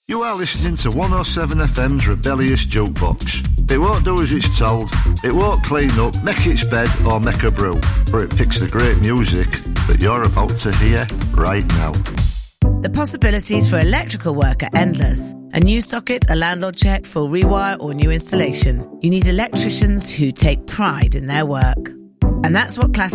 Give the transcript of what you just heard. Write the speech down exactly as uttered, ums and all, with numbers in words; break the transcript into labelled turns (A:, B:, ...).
A: You are listening to one oh seven F M's Rebellious Jukebox. It won't do as it's told, it won't clean up, make its bed or make a brew, but it picks the great music that you're about to hear right now.
B: The possibilities for electrical work are endless. A new socket, a landlord check, full rewire or new installation. You need electricians who take pride in their work. And that's what Classic